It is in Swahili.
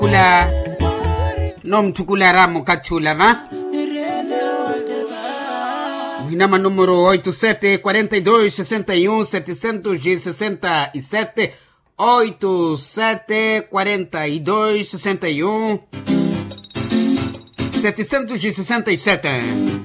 kula nomtukula ramo kachula va Winama número 87 42 61 767 87 42 61 767